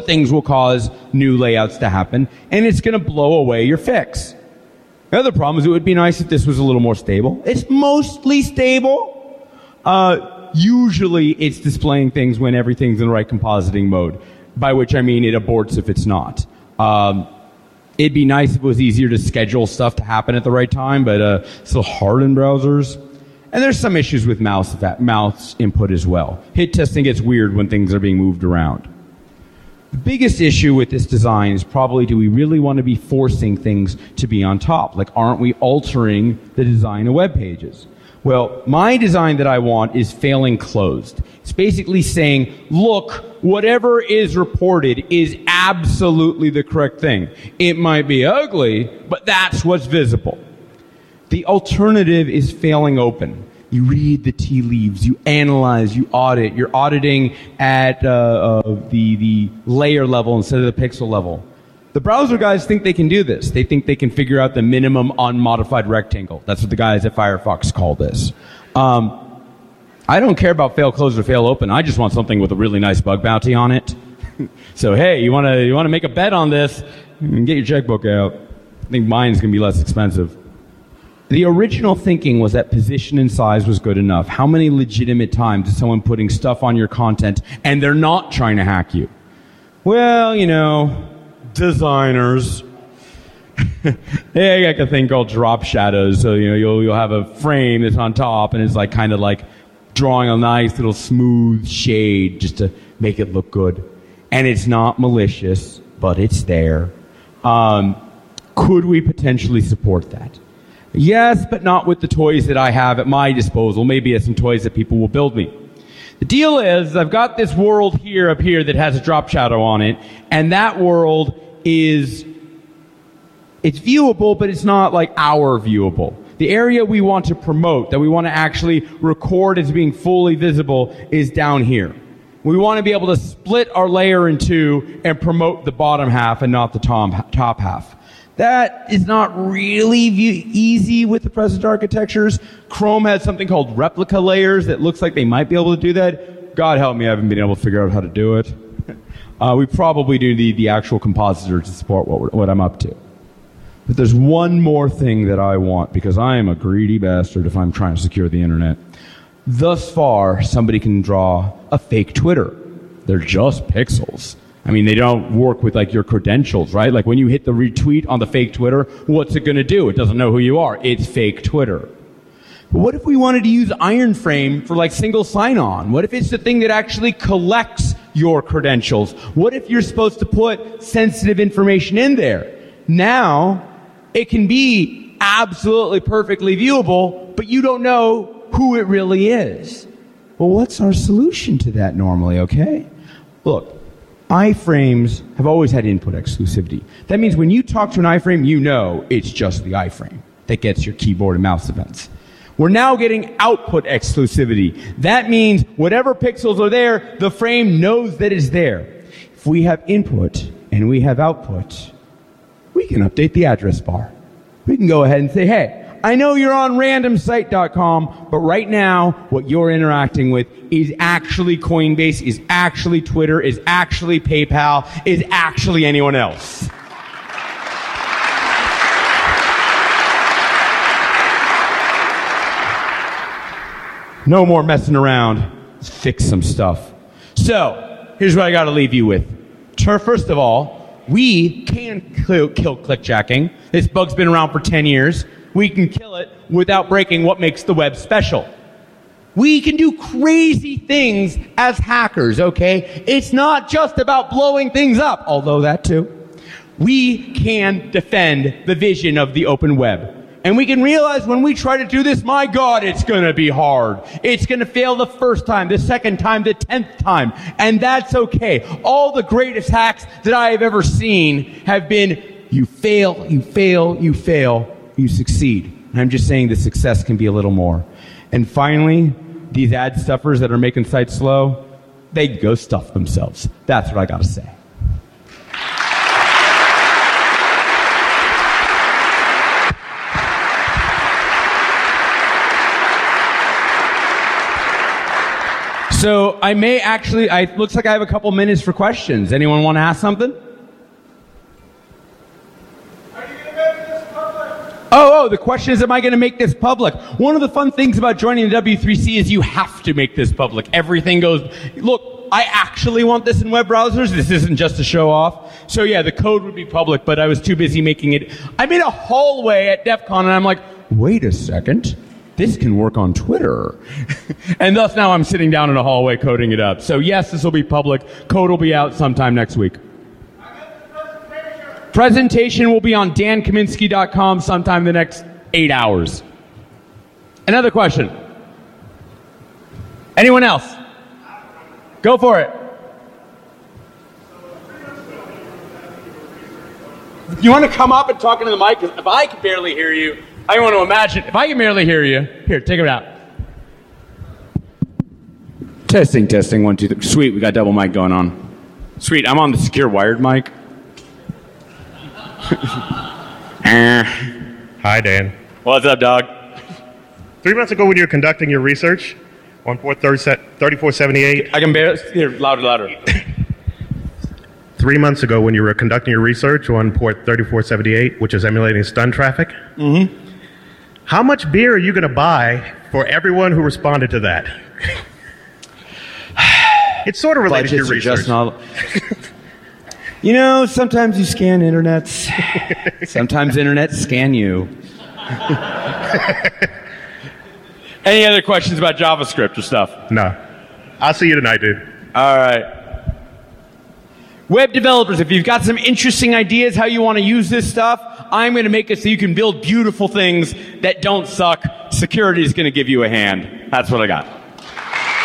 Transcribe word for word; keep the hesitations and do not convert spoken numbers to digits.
things will cause new layouts to happen, and it's going to blow away your fix. The other problem is it would be nice if this was a little more stable. It's mostly stable. Uh, usually it's displaying things when everything's in the right compositing mode, by which I mean it aborts if it's not. Um, it'd be nice if it was easier to schedule stuff to happen at the right time, but uh, it's still hard in browsers. And there's some issues with mouse, mouse input as well. Hit testing gets weird when things are being moved around. The biggest issue with this design is probably, do we really want to be forcing things to be on top? Like, aren't we altering the design of web pages? Well, my design that I want is failing closed. It's basically saying, look, whatever is reported is absolutely the correct thing. It might be ugly, but that's what's visible. The alternative is failing open. You read the tea leaves, you analyze, you audit. You're auditing at uh, uh, the, the layer level instead of the pixel level. The browser guys think they can do this. They think they can figure out the minimum unmodified rectangle. That's what the guys at Firefox call this. Um, I don't care about fail closed or fail open. I just want something with a really nice bug bounty on it. So hey, you want to you want to make a bet on this? Get your checkbook out. I think mine's going to be less expensive. The original thinking was that position and size was good enough. How many legitimate times is someone putting stuff on your content and they're not trying to hack you? Well, you know, designers. They got a thing called drop shadows. So, you know, you'll, you'll have a frame that's on top and it's like kind of like drawing a nice little smooth shade just to make it look good. And it's not malicious, but it's there. Um, could we potentially support that? Yes, but not with the toys that I have at my disposal. Maybe it's some toys that people will build me. The deal is, I've got this world here up here that has a drop shadow on it, and that world is, it's viewable, but it's not like our viewable. The area we want to promote, that we want to actually record as being fully visible, is down here. We want to be able to split our layer in two and promote the bottom half and not the top, top half. That is not really view- easy with the present architectures. Chrome has something called replica layers that looks like they might be able to do that. God help me, I haven't been able to figure out how to do it. Uh, we probably do need the actual compositor to support what, we're, what I'm up to. But there's one more thing that I want, because I am a greedy bastard if I'm trying to secure the internet. Thus far, somebody can draw a fake Twitter. They're just pixels. I mean, they don't work with, like, your credentials, right? Like, when you hit the retweet on the fake Twitter, what's it going to do? It doesn't know who you are. It's fake Twitter. But what if we wanted to use Ironframe for, like, single sign-on? What if it's the thing that actually collects your credentials? What if you're supposed to put sensitive information in there? Now, it can be absolutely perfectly viewable, but you don't know who it really is. Well, what's our solution to that normally, okay? Look. iframes have always had input exclusivity. That means when you talk to an iframe, you know it's just the iframe that gets your keyboard and mouse events. We're now getting output exclusivity. That means whatever pixels are there, the frame knows that it's there. If we have input and we have output, we can update the address bar. We can go ahead and say, hey, I know you're on random site dot com, but right now, what you're interacting with is actually Coinbase, is actually Twitter, is actually PayPal, is actually anyone else. No more messing around. Let's fix some stuff. So, here's what I got to leave you with. First of all, we can kill, kill clickjacking. This bug's been around for ten years. We can kill it without breaking what makes the web special. We can do crazy things as hackers, okay? It's not just about blowing things up, although that too. We can defend the vision of the open web. And we can realize when we try to do this, my God, it's going to be hard. It's going to fail the first time, the second time, the tenth time. And that's okay. All the greatest hacks that I have ever seen have been, you fail, you fail, you fail. You succeed. And I'm just saying the success can be a little more. And finally, these ad stuffers that are making sites slow, they go stuff themselves. That's what I got to say. So I may actually, I looks like I have a couple minutes for questions. Anyone want to ask something? Oh, oh, the question is, am I going to make this public? One of the fun things about joining the W three C is you have to make this public. Everything goes, look, I actually want this in web browsers. This isn't just a show off. So yeah, the code would be public, but I was too busy making it. I'm in a hallway at DEF CON and I'm like, wait a second. This can work on Twitter. And thus now I'm sitting down in a hallway coding it up. So yes, this will be public. Code will be out sometime next week. Presentation will be on dan kaminsky dot com sometime the next eight hours. Another question. Anyone else? Go for it. You want to come up and talk into the mic? Because if I can barely hear you, I want to imagine. If I can barely hear you, here, take it out. Testing, testing, one, two, three. Sweet, we got double mic going on. Sweet, I'm on the secure wired mic. Hi, Dan. What's up, dog? Three months ago when you were conducting your research on port thirty-four seventy-eight... I can barely... Here, louder, louder. Three months ago when you were conducting your research on port thirty-four seventy-eight, which is emulating stun traffic, mm-hmm. How much beer are you going to buy for everyone who responded to that? It's sort of related Budgets to your research. Not... You know, sometimes you scan internets. Sometimes internets scan you. Any other questions about JavaScript or stuff? No. I'll see you tonight, dude. All right. Web developers, if you've got some interesting ideas how you want to use this stuff, I'm going to make it so you can build beautiful things that don't suck. Security is going to give you a hand. That's what I got.